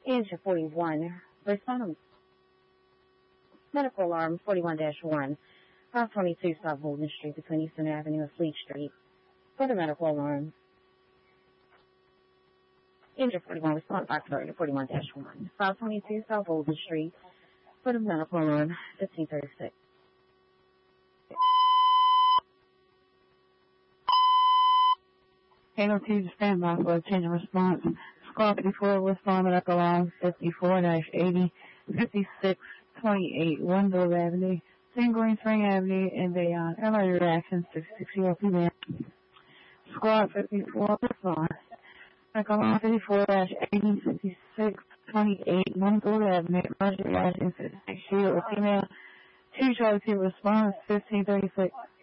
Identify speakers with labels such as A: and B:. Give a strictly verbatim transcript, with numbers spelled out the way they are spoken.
A: Engine forty-one, respond. Medical alarm forty-one dash one, five twenty-two South Golden Street between Eastern Avenue and Fleet Street. For the medical alarm. Engine forty-one, respond five thirty forty-one dash one, five twenty-two South Golden Street. For the medical alarm, fifteen thirty-six.
B: K O T to stand by for a change of response. Squad fifty-four, respond medical alarm fifty-four dash eighty, fifty-six twenty-eight, Wendell Avenue, ten Green Spring Avenue, and beyond. Early reaction, sixty-six year old female. Squad fifty-four, respond. Medical alarm fifty-four dash eighty, fifty-six twenty-eight, Wendell Avenue, emergency reaction, sixty-six year old female. Two Charlie T response, fifteen thirty-six.